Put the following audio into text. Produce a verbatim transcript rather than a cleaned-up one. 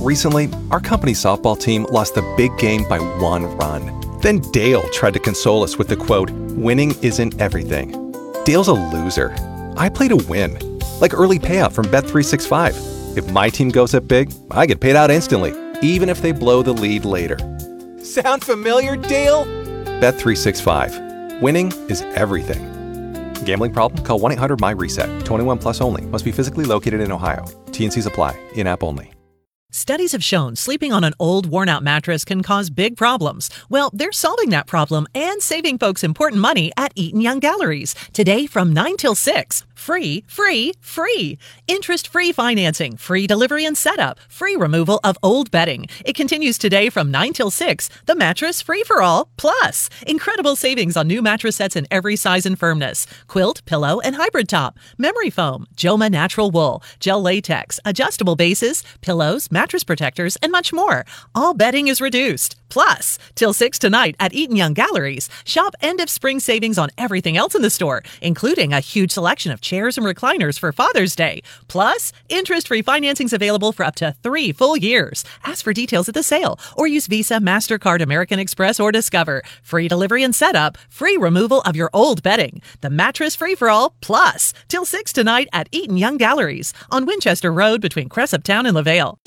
Recently, our company softball team lost the big game by one run. Then Dale tried to console us with the quote, "Winning isn't everything." Dale's a loser. I play to win. Like early payout from Bet three sixty-five. If my team goes up big, I get paid out instantly, even if they blow the lead later. Sound familiar, Dale? Bet three sixty-five. Winning is everything. Gambling problem? Call one eight hundred M Y RESET. twenty-one plus only. Must be physically located in Ohio. T and Cs apply. In-app only. Studies have shown sleeping on an old, worn-out mattress can cause big problems. Well, they're solving that problem and saving folks important money at Eaton Young Galleries. Today from nine till six. Free, free, free. Interest-free financing, free delivery and setup, free removal of old bedding. It continues today from nine till six. The mattress free for all, plus incredible savings on new mattress sets in every size and firmness. Quilt, pillow, and hybrid top. Memory foam, Joma natural wool, gel latex, adjustable bases, pillows, mattress protectors, and much more. All bedding is reduced. Plus, till six tonight at Eaton Young Galleries, shop end of spring savings on everything else in the store, including a huge selection of chairs and recliners for Father's Day. Plus, interest-free financing's available for up to three full years. Ask for details at the sale or use Visa, MasterCard, American Express, or Discover. Free delivery and setup, free removal of your old bedding. The mattress free for all, plus, till six tonight at Eaton Young Galleries on Winchester Road between Cresaptown and LaVale.